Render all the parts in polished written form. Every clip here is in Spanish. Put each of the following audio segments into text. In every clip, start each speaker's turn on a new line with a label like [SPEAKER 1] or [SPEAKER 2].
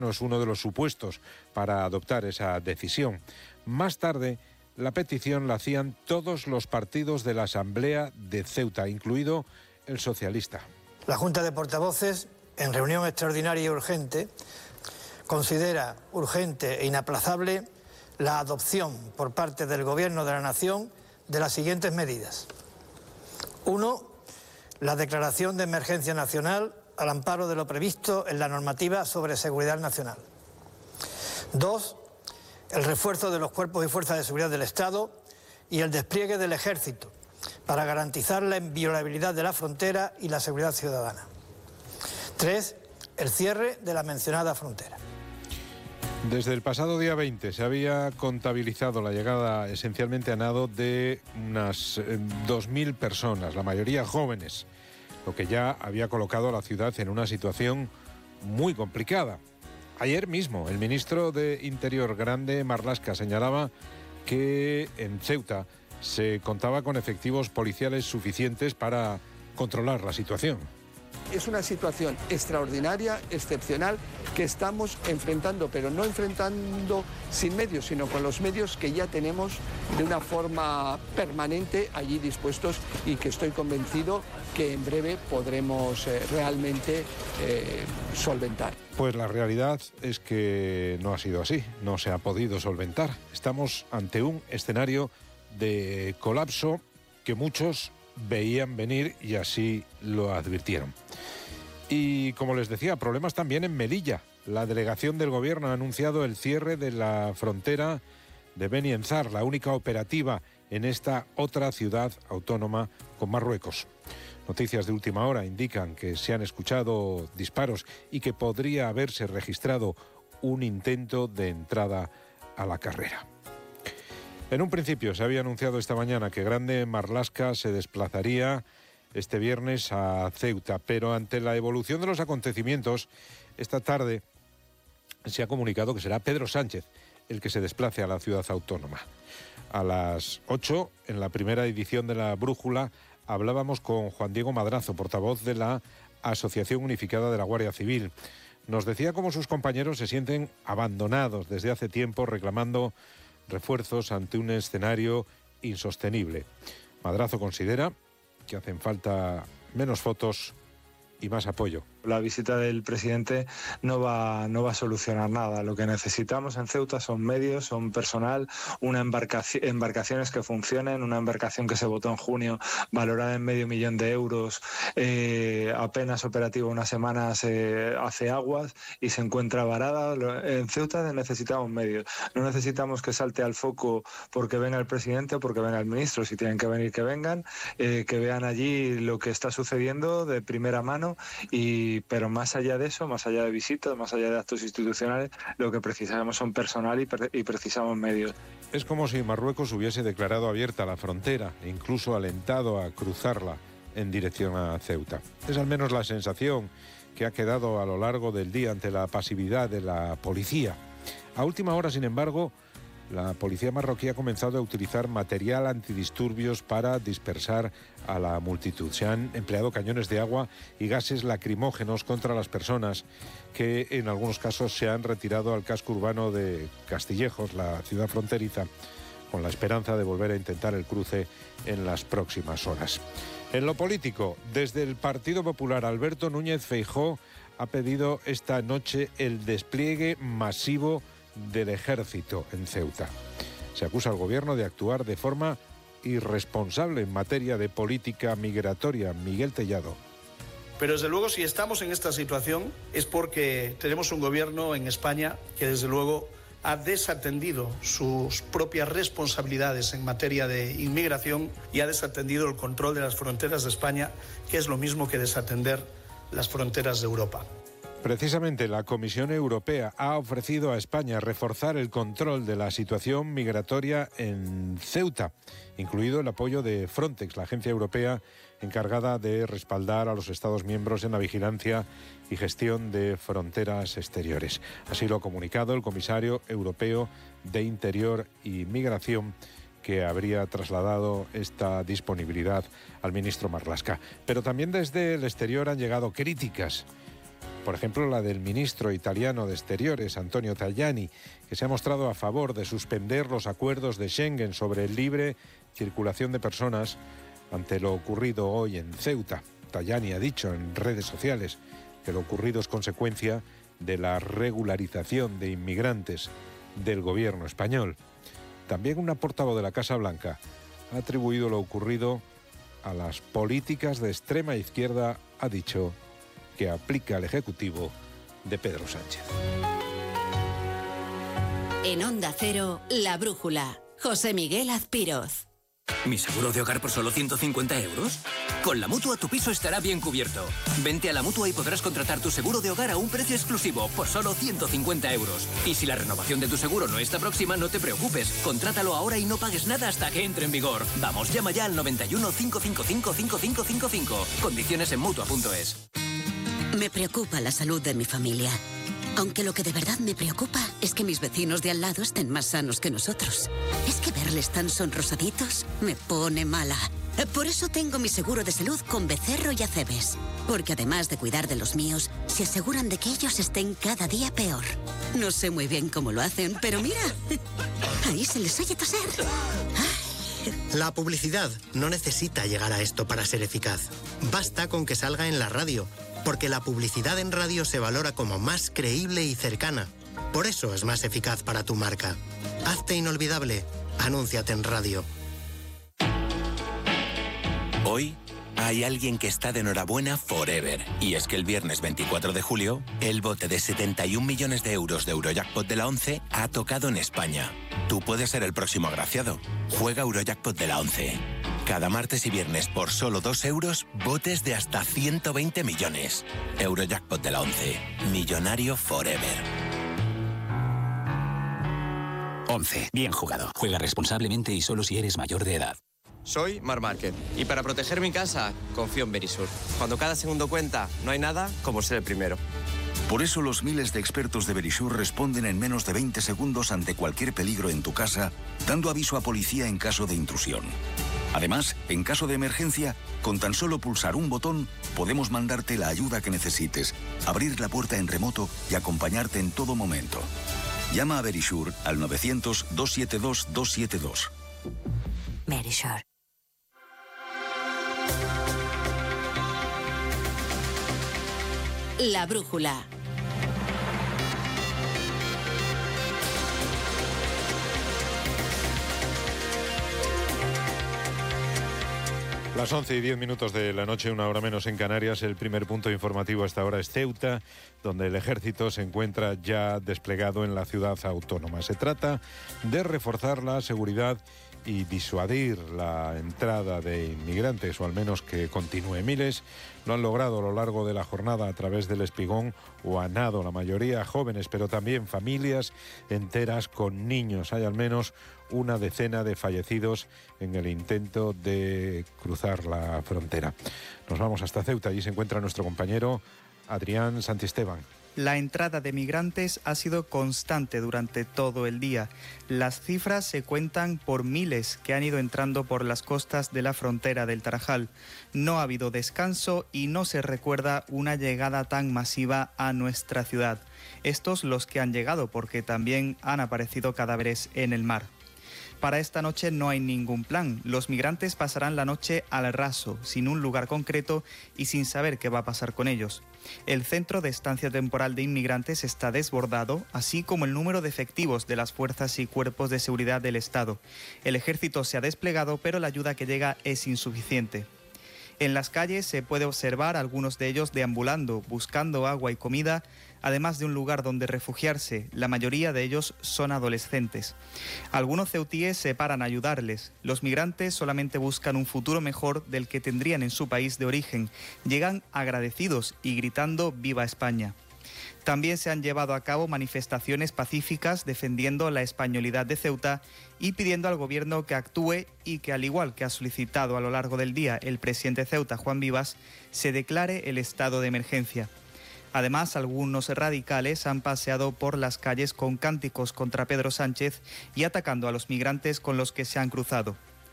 [SPEAKER 1] no es uno de los supuestos para adoptar esa decisión. Más tarde, la petición la hacían todos los partidos de la Asamblea de Ceuta, incluido el socialista.
[SPEAKER 2] La Junta de Portavoces, en reunión extraordinaria y urgente, considera urgente e inaplazable la adopción por parte del Gobierno de la Nación de las siguientes medidas. 1. La declaración de emergencia nacional al amparo de lo previsto en la normativa sobre seguridad nacional. 2. El refuerzo de los cuerpos y fuerzas de seguridad del Estado y el despliegue del Ejército para garantizar la inviolabilidad de la frontera y la seguridad ciudadana. 3. El cierre de la mencionada frontera.
[SPEAKER 1] Desde el pasado día 20 se había contabilizado la llegada esencialmente a nado de unas 2.000 personas, la mayoría jóvenes, lo que ya había colocado a la ciudad en una situación muy complicada. Ayer mismo el ministro de Interior, Grande Marlaska, señalaba que en Ceuta se contaba con efectivos policiales suficientes para controlar la situación.
[SPEAKER 3] Es una situación extraordinaria, excepcional, que estamos enfrentando, pero no enfrentando sin medios, sino con los medios que ya tenemos de una forma permanente allí dispuestos y que estoy convencido que en breve podremos realmente solventar.
[SPEAKER 1] Pues la realidad es que no ha sido así, no se ha podido solventar. Estamos ante un escenario de colapso que muchos veían venir y así lo advirtieron. Y como les decía, problemas también en Melilla. La delegación del gobierno ha anunciado el cierre de la frontera de Beni Enzar, la única operativa en esta otra ciudad autónoma con Marruecos. Noticias de última hora indican que se han escuchado disparos y que podría haberse registrado un intento de entrada a la carrera. En un principio se había anunciado esta mañana que Grande Marlaska se desplazaría este viernes a Ceuta, pero ante la evolución de los acontecimientos, esta tarde se ha comunicado que será Pedro Sánchez el que se desplace a la ciudad autónoma. A las 8, en la primera edición de La Brújula, hablábamos con Juan Diego Madrazo, portavoz de la Asociación Unificada de la Guardia Civil. Nos decía cómo sus compañeros se sienten abandonados desde hace tiempo, reclamando refuerzos ante un escenario insostenible. Madrazo considera que hacen falta menos fotos y más apoyo.
[SPEAKER 4] La visita del presidente no va a solucionar nada. Lo que necesitamos en Ceuta son medios, son personal, embarcaciones que funcionen, una embarcación que se votó en junio valorada en $500,000 de euros, apenas operativa unas semanas, hace aguas y se encuentra varada. En Ceuta necesitamos medios. No necesitamos que salte al foco porque venga el presidente o porque venga el ministro. Si tienen que venir, que vengan, que vean allí lo que está sucediendo de primera mano. Pero más allá de eso, más allá de visitas, más allá de actos institucionales, lo que precisamos son personal y precisamos medios.
[SPEAKER 1] Es como si Marruecos hubiese declarado abierta la frontera e incluso alentado a cruzarla en dirección a Ceuta. Es al menos la sensación que ha quedado a lo largo del día ante la pasividad de la policía. A última hora, sin embargo, la policía marroquí ha comenzado a utilizar material antidisturbios para dispersar a la multitud. Se han empleado cañones de agua y gases lacrimógenos contra las personas que en algunos casos se han retirado al casco urbano de Castillejos, la ciudad fronteriza, con la esperanza de volver a intentar el cruce en las próximas horas. En lo político, desde el Partido Popular, Alberto Núñez Feijóo ha pedido esta noche el despliegue masivo del ejército en Ceuta. Se acusa al gobierno de actuar de forma irresponsable en materia de política migratoria. Miguel Tellado.
[SPEAKER 5] Pero desde luego, si estamos en esta situación es porque tenemos un gobierno en España que desde luego ha desatendido sus propias responsabilidades en materia de inmigración y ha desatendido el control de las fronteras de España, que es lo mismo que desatender las fronteras de Europa.
[SPEAKER 1] Precisamente la Comisión Europea ha ofrecido a España reforzar el control de la situación migratoria en Ceuta, incluido el apoyo de Frontex, la agencia europea encargada de respaldar a los Estados miembros en la vigilancia y gestión de fronteras exteriores. Así lo ha comunicado el comisario europeo de Interior y Migración, que habría trasladado esta disponibilidad al ministro Marlaska. Pero también desde el exterior han llegado críticas Por ejemplo, la del ministro italiano de Exteriores, Antonio Tajani, que se ha mostrado a favor de suspender los acuerdos de Schengen sobre libre circulación de personas ante lo ocurrido hoy en Ceuta. Tajani ha dicho en redes sociales que lo ocurrido es consecuencia de la regularización de inmigrantes del gobierno español. También una portavoz de la Casa Blanca ha atribuido lo ocurrido a las políticas de extrema izquierda, ha dicho, que aplica el Ejecutivo de Pedro Sánchez.
[SPEAKER 6] En Onda Cero, La Brújula. José Miguel Azpiroz.
[SPEAKER 7] ¿Mi seguro de hogar por solo 150 euros? Con la Mutua tu piso estará bien cubierto. Vente a la Mutua y podrás contratar tu seguro de hogar a un precio exclusivo por solo 150 euros. Y si la renovación de tu seguro no está próxima, no te preocupes. Contrátalo ahora y no pagues nada hasta que entre en vigor. Vamos, llama ya al 91 555 5555. Condiciones en Mutua.es.
[SPEAKER 6] Me preocupa la salud de mi familia. Aunque lo que de verdad me preocupa es que mis vecinos de al lado estén más sanos que nosotros. Es que verles tan sonrosaditos me pone mala. Por eso tengo mi seguro de salud con Becerro y Acebes. Porque además de cuidar de los míos, se aseguran de que ellos estén cada día peor. No sé muy bien cómo lo hacen, pero mira, ahí se les oye toser.
[SPEAKER 8] La publicidad no necesita llegar a esto para ser eficaz. Basta con que salga en la radio, porque la publicidad en radio se valora como más creíble y cercana. Por eso es más eficaz para tu marca. Hazte inolvidable. Anúnciate en radio.
[SPEAKER 9] Hoy hay alguien que está de enhorabuena forever. Y es que el viernes 24 de julio, el bote de 71 millones de euros de Eurojackpot de la 11 ha tocado en España. Tú puedes ser el próximo agraciado. Juega Eurojackpot de la 11. Cada martes y viernes por solo 2 euros, botes de hasta 120 millones. Eurojackpot de la 11. Millonario forever.
[SPEAKER 10] 11. Bien jugado. Juega responsablemente y solo si eres mayor de edad.
[SPEAKER 11] Soy Mar Márquez y para proteger mi casa confío en Verisur. Cuando cada segundo cuenta, no hay nada como ser el primero.
[SPEAKER 12] Por eso los miles de expertos de Verisur responden en menos de 20 segundos ante cualquier peligro en tu casa, dando aviso a policía en caso de intrusión. Además, en caso de emergencia, con tan solo pulsar un botón, podemos mandarte la ayuda que necesites, abrir la puerta en remoto y acompañarte en todo momento. Llama a Verisur al 900-272-272.
[SPEAKER 6] Verisur. La Brújula.
[SPEAKER 1] Las 11:10 de la noche, una hora menos en Canarias. El primer punto informativo hasta ahora es Ceuta, donde el ejército se encuentra ya desplegado en la ciudad autónoma. Se trata de reforzar la seguridad y disuadir la entrada de inmigrantes, o al menos que continúe. Miles lo han logrado a lo largo de la jornada a través del Espigón o a nado, la mayoría jóvenes, pero también familias enteras con niños. Hay al menos una decena de fallecidos en el intento de cruzar la frontera. Nos vamos hasta Ceuta, allí se encuentra nuestro compañero Adrián Santisteban.
[SPEAKER 13] La entrada de migrantes ha sido constante durante todo el día. Las cifras se cuentan por miles que han ido entrando por las costas de la frontera del Tarajal. No ha habido descanso y no se recuerda una llegada tan masiva a nuestra ciudad. Estos los que han llegado, porque también han aparecido cadáveres en el mar. Para esta noche no hay ningún plan. Los migrantes pasarán la noche al raso, sin un lugar concreto y sin saber qué va a pasar con ellos. El centro de estancia temporal de inmigrantes está desbordado, así como el número de efectivos de las fuerzas y cuerpos de seguridad del Estado. El ejército se ha desplegado, pero la ayuda que llega es insuficiente. En las calles se puede observar a algunos de ellos deambulando, buscando agua y comida, además de un lugar donde refugiarse. La mayoría de ellos son adolescentes. Algunos ceutíes se paran a ayudarles. Los migrantes solamente buscan un futuro mejor del que tendrían en su país de origen. Llegan agradecidos y gritando «Viva España». También se han llevado a cabo manifestaciones pacíficas defendiendo la españolidad de Ceuta y pidiendo al gobierno que actúe y que, al igual que ha solicitado a lo largo del día el presidente de Ceuta, Juan Vivas, se declare el estado de emergencia. Además, algunos radicales han paseado por las calles con cánticos contra Pedro Sánchez y atacando a los migrantes con los que se han cruzado.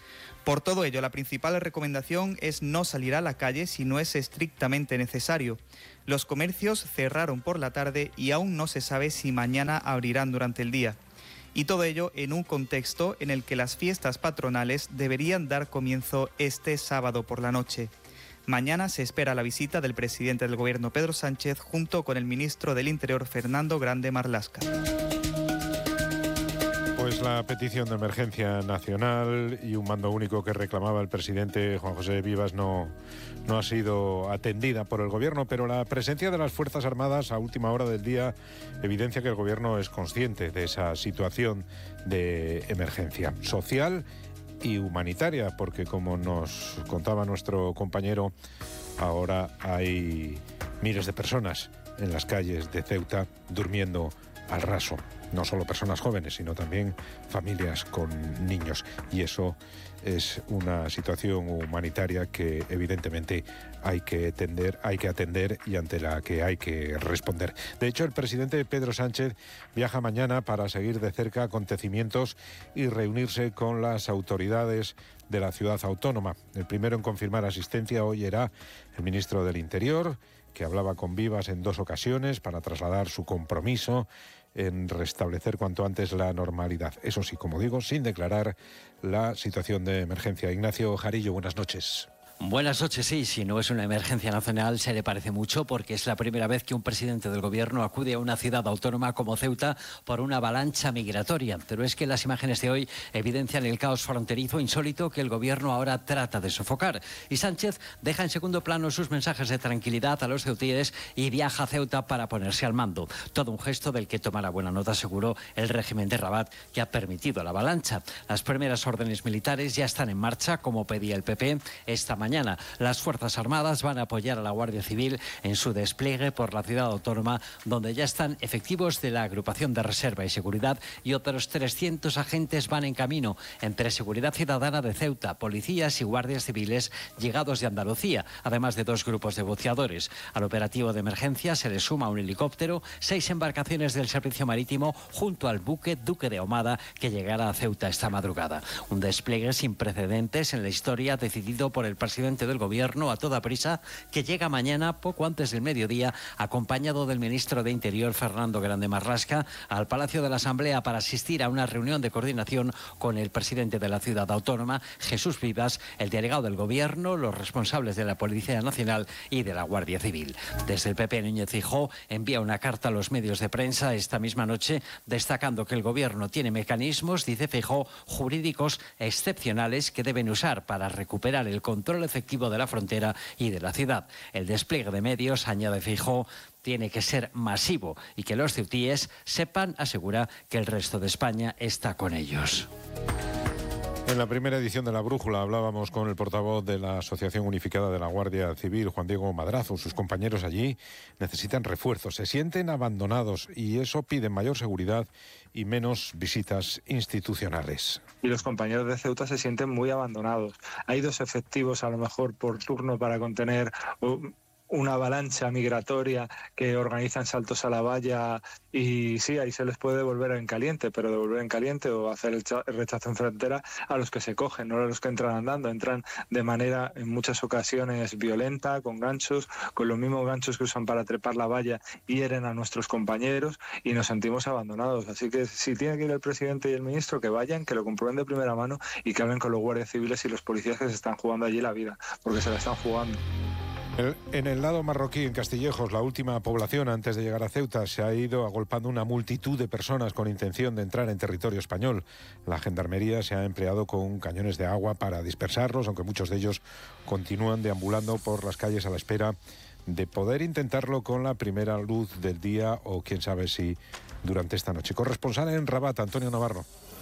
[SPEAKER 13] Por todo ello, la principal recomendación es no salir a la calle si no es estrictamente necesario. Los comercios cerraron por la tarde y aún no se sabe si mañana abrirán durante el día. Y todo ello en un contexto en el que las fiestas patronales deberían dar comienzo este sábado por la noche. Mañana se espera la visita del presidente del Gobierno, Pedro Sánchez, junto con el ministro del Interior, Fernando Grande Marlaska.
[SPEAKER 1] Pues la petición de emergencia nacional y un mando único que reclamaba el presidente Juan José Vivas no ha sido atendida por el Gobierno, pero la presencia de las Fuerzas Armadas a última hora del día evidencia que el Gobierno es consciente de esa situación de emergencia social y humanitaria, porque como nos contaba nuestro compañero, ahora hay miles de personas en las calles de Ceuta durmiendo al raso. No solo personas jóvenes, sino también familias con niños. Y eso es una situación humanitaria que evidentemente hay que atender y ante la que hay que responder. De hecho, el presidente Pedro Sánchez viaja mañana para seguir de cerca acontecimientos y reunirse con las autoridades de la ciudad autónoma. El primero en confirmar asistencia hoy era el ministro del Interior, que hablaba con Vivas en 2 ocasiones para trasladar su compromiso en restablecer cuanto antes la normalidad. Eso sí, como digo, sin declarar la situación de emergencia. Ignacio Jarillo, buenas noches.
[SPEAKER 14] Buenas noches, sí, si no es una emergencia nacional se le parece mucho porque es la primera vez que un presidente del gobierno acude a una ciudad autónoma como Ceuta por una avalancha migratoria. Pero es que las imágenes de hoy evidencian el caos fronterizo insólito que el gobierno ahora trata de sofocar. Y Sánchez deja en segundo plano sus mensajes de tranquilidad a los ceutíes y viaja a Ceuta para ponerse al mando. Todo un gesto del que tomará buena nota, seguro, el régimen de Rabat, que ha permitido la avalancha. Las primeras órdenes militares ya están en marcha, como pedía el PP esta mañana. Las Fuerzas Armadas van a apoyar a la Guardia Civil en su despliegue por la ciudad autónoma, donde ya están efectivos de la Agrupación de Reserva y Seguridad y otros 300 agentes van en camino entre Seguridad Ciudadana de Ceuta, policías y guardias civiles llegados de Andalucía, además de 2 grupos de buceadores. Al operativo de emergencia se le suma un helicóptero, 6 embarcaciones del Servicio Marítimo junto al buque Duque de Ahumada que llegará a Ceuta esta madrugada. Un despliegue sin precedentes en la historia decidido por el presidente del gobierno a toda prisa, que llega mañana poco antes del mediodía acompañado del ministro de Interior Fernando Grande Marlaska al Palacio de la Asamblea para asistir a una reunión de coordinación con el presidente de la ciudad autónoma, Jesús Vivas, el delegado del gobierno, los responsables de la Policía Nacional y de la Guardia Civil. Desde el PP, Núñez Feijóo envía una carta a los medios de prensa esta misma noche destacando que el gobierno tiene mecanismos, dice Feijóo, jurídicos excepcionales que deben usar para recuperar el control efectivo de la frontera y de la ciudad. El despliegue de medios, añade Feijóo, tiene que ser masivo y que los ceutíes sepan, asegura, que el resto de España está con ellos.
[SPEAKER 1] En la primera edición de La Brújula hablábamos con el portavoz de la Asociación Unificada de la Guardia Civil, Juan Diego Madrazo. Sus compañeros allí necesitan refuerzos, se sienten abandonados y eso pide mayor seguridad y menos visitas institucionales.
[SPEAKER 4] Y los compañeros de Ceuta se sienten muy abandonados. Hay 2 efectivos a lo mejor por turno para contener una avalancha migratoria que organizan saltos a la valla y sí, ahí se les puede devolver en caliente, pero devolver en caliente o hacer el rechazo en frontera a los que se cogen, no a los que entran andando. Entran de manera en muchas ocasiones violenta, con ganchos, con los mismos ganchos que usan para trepar la valla, hieren a nuestros compañeros y nos sentimos abandonados. Así que si tiene que ir el presidente y el ministro, que vayan, que lo comprueben de primera mano y que hablen con los guardias civiles y los policías que se están jugando allí la vida, porque se la están jugando.
[SPEAKER 1] En el lado marroquí, en Castillejos, la última población antes de llegar a Ceuta, se ha ido agolpando una multitud de personas con intención de entrar en territorio español. La gendarmería se ha empleado con cañones de agua para dispersarlos, aunque muchos de ellos continúan deambulando por las calles a la espera de poder intentarlo con la primera luz del día o quién sabe si durante esta noche. Corresponsal en Rabat, Antonio Navarro.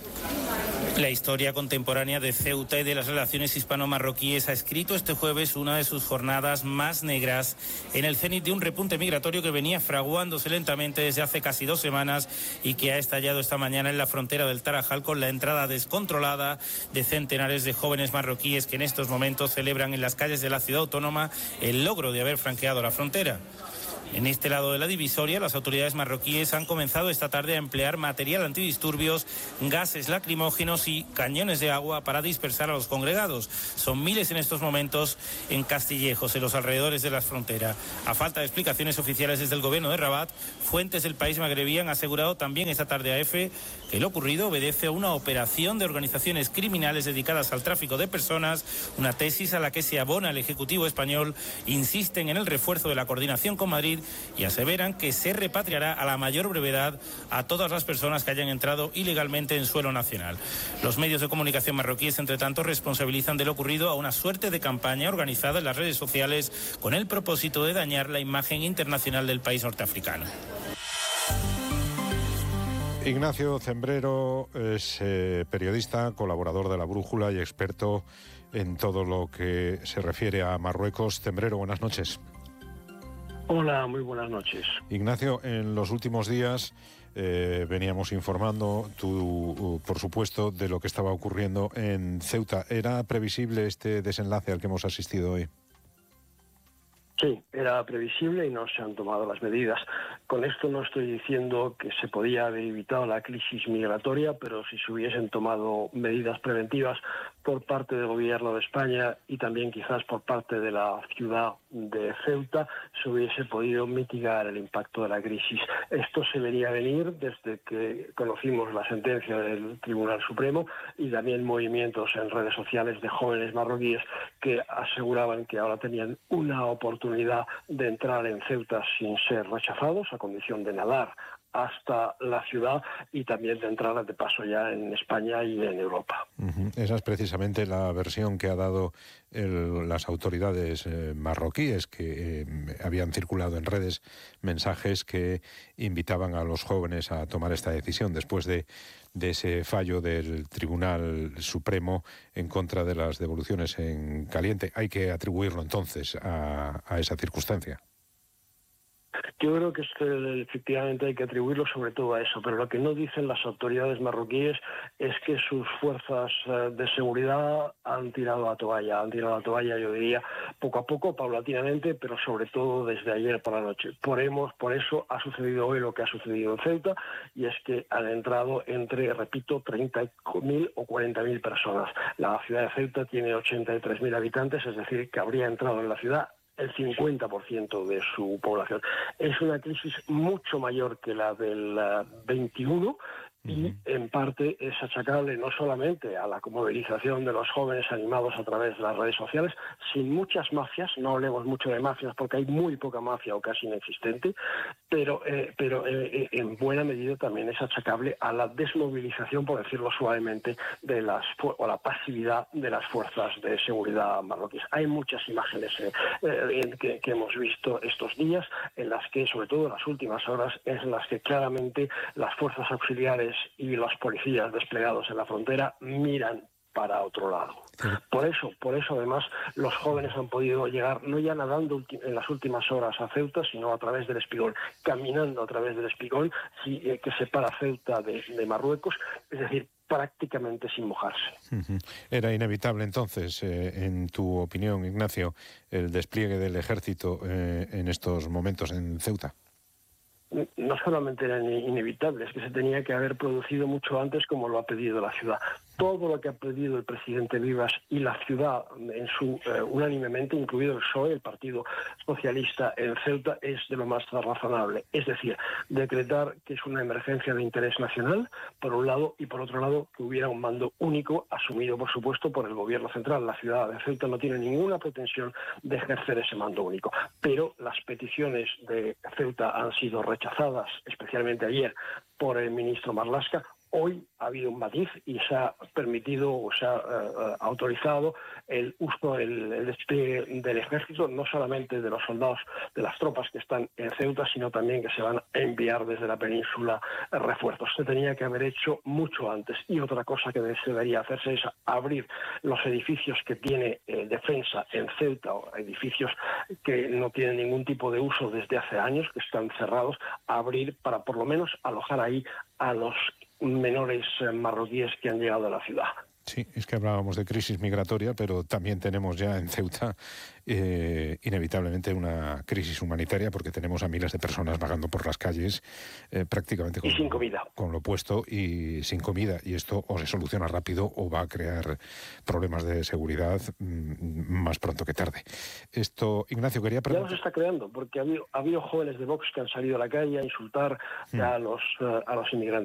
[SPEAKER 15] La historia contemporánea de Ceuta y de las relaciones hispano-marroquíes ha escrito este jueves una de sus jornadas más negras en el cenit de un repunte migratorio que venía fraguándose lentamente desde hace casi 2 semanas y que ha estallado esta mañana en la frontera del Tarajal con la entrada descontrolada de centenares de jóvenes marroquíes que en estos momentos celebran en las calles de la ciudad autónoma el logro de haber franqueado la frontera. En este lado de la divisoria, las autoridades marroquíes han comenzado esta tarde a emplear material antidisturbios, gases lacrimógenos y cañones de agua para dispersar a los congregados. Son miles en estos momentos en Castillejos, en los alrededores de la frontera. A falta de explicaciones oficiales desde el gobierno de Rabat, fuentes del país magrebí han asegurado también esta tarde a EFE que lo ocurrido obedece a una operación de organizaciones criminales dedicadas al tráfico de personas, una tesis a la que se abona el Ejecutivo español. Insisten en el refuerzo de la coordinación con Madrid y aseveran que se repatriará a la mayor brevedad a todas las personas que hayan entrado ilegalmente en suelo nacional. Los medios de comunicación marroquíes, entre tanto, responsabilizan de lo ocurrido a una suerte de campaña organizada en las redes sociales con el propósito de dañar la imagen internacional del país norteafricano.
[SPEAKER 1] Ignacio Cembrero es periodista, colaborador de La Brújula y experto en todo lo que se refiere a Marruecos. Cembrero, buenas noches.
[SPEAKER 16] Hola, muy buenas noches.
[SPEAKER 1] Ignacio, en los últimos días veníamos informando, tú, por supuesto, de lo que estaba ocurriendo en Ceuta. ¿Era previsible este desenlace al que hemos asistido hoy?
[SPEAKER 16] Sí, era previsible y no se han tomado las medidas. Con esto no estoy diciendo que se podía haber evitado la crisis migratoria, pero si se hubiesen tomado medidas preventivas por parte del Gobierno de España y también quizás por parte de la ciudad de Ceuta, se hubiese podido mitigar el impacto de la crisis. Esto se venía a venir desde que conocimos la sentencia del Tribunal Supremo y también movimientos en redes sociales de jóvenes marroquíes que aseguraban que ahora tenían una oportunidad de entrar en Ceuta sin ser rechazados, a condición de nadar hasta la ciudad y también de entrar de paso ya en España y en Europa.
[SPEAKER 1] Esa es precisamente la versión que ha dado las autoridades marroquíes, que habían circulado en redes mensajes que invitaban a los jóvenes a tomar esta decisión después de ese fallo del Tribunal Supremo en contra de las devoluciones en caliente. Hay que atribuirlo entonces a esa circunstancia.
[SPEAKER 16] Yo creo que efectivamente hay que atribuirlo sobre todo a eso, pero lo que no dicen las autoridades marroquíes es que sus fuerzas de seguridad han tirado la toalla, yo diría, poco a poco, paulatinamente, pero sobre todo desde ayer por la noche. Por eso ha sucedido hoy lo que ha sucedido en Ceuta, y es que han entrado entre, repito, 30.000 o 40.000 personas. La ciudad de Ceuta tiene 83.000 habitantes, es decir, que habría entrado en la ciudad el 50% de su población. Es una crisis mucho mayor que la del 21 y en parte es achacable no solamente a la movilización de los jóvenes animados a través de las redes sociales, sin muchas mafias, no hablemos mucho de mafias porque hay muy poca mafia o casi inexistente, pero en buena medida también es achacable a la desmovilización, por decirlo suavemente, o la pasividad de las fuerzas de seguridad marroquíes. Hay muchas imágenes que hemos visto estos días en las que, sobre todo en las últimas horas, en las que claramente las fuerzas auxiliares y los policías desplegados en la frontera miran para otro lado. Por eso además los jóvenes han podido llegar no ya nadando en las últimas horas a Ceuta, sino a través del Espigón, caminando a través del Espigón que separa Ceuta de Marruecos, es decir, prácticamente sin mojarse.
[SPEAKER 1] Era inevitable entonces, en tu opinión, Ignacio, el despliegue del ejército en estos momentos en Ceuta.
[SPEAKER 16] No solamente era inevitable, es que se tenía que haber producido mucho antes, como lo ha pedido la ciudad. Todo lo que ha pedido el presidente Vivas y la ciudad unánimemente, incluido el PSOE, el Partido Socialista en Ceuta, es de lo más razonable. Es decir, decretar que es una emergencia de interés nacional, por un lado, y por otro lado, que hubiera un mando único, asumido, por supuesto, por el gobierno central. La ciudad de Ceuta no tiene ninguna pretensión de ejercer ese mando único. Pero las peticiones de Ceuta han sido rechazadas, especialmente ayer, por el ministro Marlaska. Hoy ha habido un matiz y se ha permitido o se ha autorizado el uso, el despliegue del ejército, no solamente de los soldados, de las tropas que están en Ceuta, sino también que se van a enviar desde la península refuerzos. Se tenía que haber hecho mucho antes. Y otra cosa que debería hacerse es abrir los edificios que tiene defensa en Ceuta, o edificios que no tienen ningún tipo de uso desde hace años, que están cerrados, abrir para por lo menos alojar ahí a los menores marroquíes que han llegado a la ciudad.
[SPEAKER 1] Sí, es que hablábamos de crisis migratoria, pero también tenemos ya en Ceuta inevitablemente una crisis humanitaria, porque tenemos a miles de personas vagando por las calles prácticamente
[SPEAKER 16] y sin comida,
[SPEAKER 1] con lo puesto y sin comida. Y esto o se soluciona rápido o va a crear problemas de seguridad más pronto que tarde. Esto, Ignacio, quería preguntar...
[SPEAKER 16] Ya los está creando, porque ha habido jóvenes de Vox que han salido a la calle a insultar a los inmigrantes.